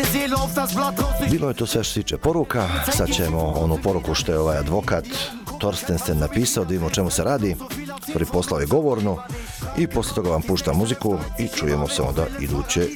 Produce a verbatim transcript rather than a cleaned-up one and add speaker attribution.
Speaker 1: Bilo je to sve što se tiče poruka. Sad ćemo onu poruku što je ovaj advokat Torstensen napisao, da vidimo o čemu se radi. Prvi poslao je govornu i posle toga vam puštam muziku i čujemo se onda iduće